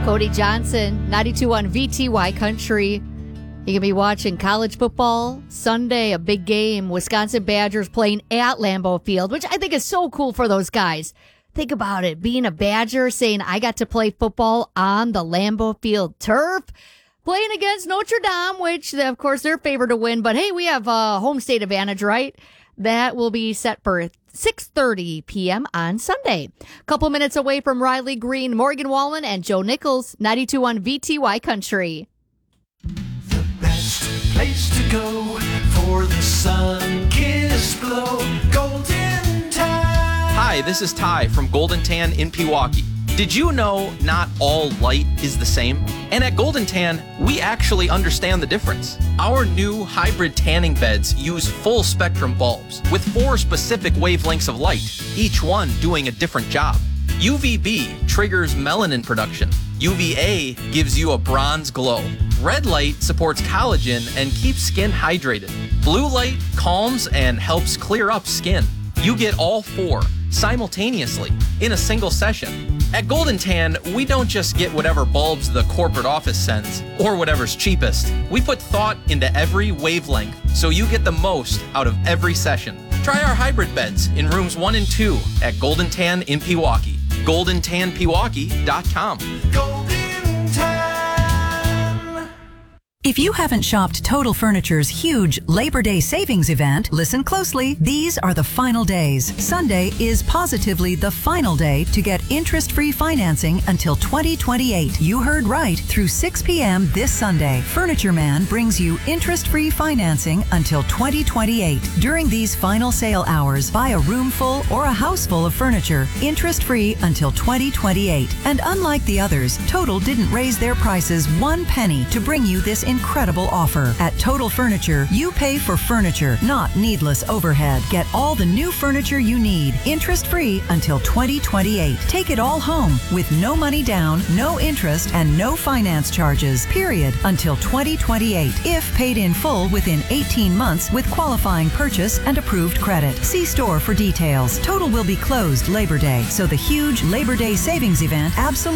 Cody Johnson, 92.1 VTY Country. You can be watching college football Sunday, a big game. Wisconsin Badgers playing at Lambeau Field, which I think is so cool for those guys. Think about it, being a Badger, saying I got to play football on the Lambeau Field turf, playing against Notre Dame, which, of course, they're favored to win. But, hey, we have a home state advantage, right? That will be set for 6:30 p.m. on Sunday. A couple minutes away from Riley Green, Morgan Wallen, and Joe Nichols, 92.1 VTY Country. The best place to go for the sun-kissed glow, Golden Tan. Hi, this is Ty from Golden Tan in Pewaukee. Did you know not all light is the same? And at Golden Tan, we actually understand the difference. Our new hybrid tanning beds use full spectrum bulbs with 4 specific wavelengths of light, each one doing a different job. UVB triggers melanin production. UVA gives you a bronze glow. Red light supports collagen and keeps skin hydrated. Blue light calms and helps clear up skin. You get all 4 simultaneously in a single session. At Golden Tan, we don't just get whatever bulbs the corporate office sends or whatever's cheapest. We put thought into every wavelength so you get the most out of every session. Try our hybrid beds in rooms 1 and 2 at Golden Tan in Pewaukee. GoldenTanPewaukee.com. Golden Tan. If you haven't shopped Total Furniture's huge Labor Day savings event, listen closely. These are the final days. Sunday is positively the final day to get interest-free financing until 2028. You heard right. Through 6 p.m. this Sunday, Furniture Man brings you interest-free financing until 2028. During these final sale hours, buy a room full or a house full of furniture, interest-free until 2028. And unlike the others, Total didn't raise their prices 1 penny to bring you this incredible offer. At Total Furniture, you pay for furniture, not needless overhead. Get all the new furniture you need, interest-free until 2028. Take it all home with no money down, no interest, and no finance charges, period, until 2028. If paid in full within 18 months with qualifying purchase and approved credit. See store for details. Total will be closed Labor Day, so the huge Labor Day savings event absolutely